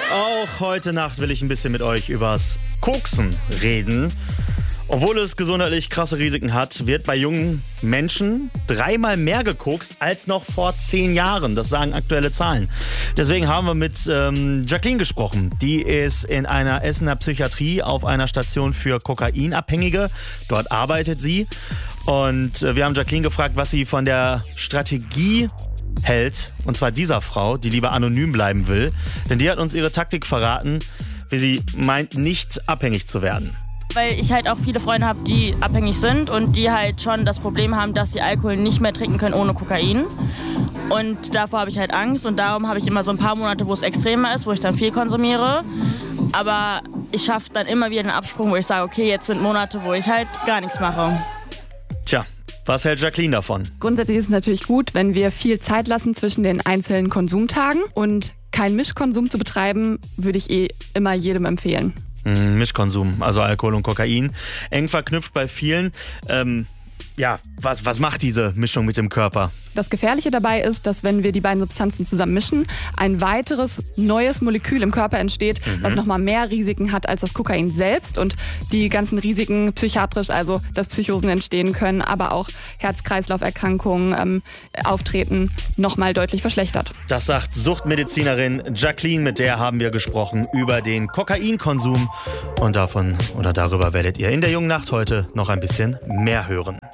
Auch heute Nacht will ich ein bisschen mit euch übers Koksen reden. Obwohl es gesundheitlich krasse Risiken hat, wird bei jungen Menschen 3-mal mehr gekokst als noch vor 10 Jahren. Das sagen aktuelle Zahlen. Deswegen haben wir mit Jacqueline gesprochen. Die ist in einer Essener Psychiatrie auf einer Station für Kokainabhängige. Dort arbeitet sie. Und wir haben Jacqueline gefragt, was sie von der Strategie hält. Und zwar dieser Frau, die lieber anonym bleiben will. Denn die hat uns ihre Taktik verraten, wie sie meint, nicht abhängig zu werden. Weil ich halt auch viele Freunde habe, die abhängig sind und die halt schon das Problem haben, dass sie Alkohol nicht mehr trinken können ohne Kokain. Und davor habe ich halt Angst und darum habe ich immer so ein paar Monate, wo es extremer ist, wo ich dann viel konsumiere. Aber ich schaffe dann immer wieder einen Absprung, wo ich sage, okay, jetzt sind Monate, wo ich halt gar nichts mache. Tja, was hält Jacqueline davon? Grundsätzlich ist es natürlich gut, wenn wir viel Zeit lassen zwischen den einzelnen Konsumtagen. Und keinen Mischkonsum zu betreiben, würde ich immer jedem empfehlen. Mischkonsum, also Alkohol und Kokain, eng verknüpft bei vielen. Was macht diese Mischung mit dem Körper? Das Gefährliche dabei ist, dass wenn wir die beiden Substanzen zusammen mischen, ein weiteres neues Molekül im Körper entsteht, was nochmal mehr Risiken hat als das Kokain selbst und die ganzen Risiken psychiatrisch, also dass Psychosen entstehen können, aber auch Herz-Kreislauf-Erkrankungen auftreten, nochmal deutlich verschlechtert. Das sagt Suchtmedizinerin Jacqueline, mit der haben wir gesprochen über den Kokainkonsum und darüber werdet ihr in der Jungen Nacht heute noch ein bisschen mehr hören.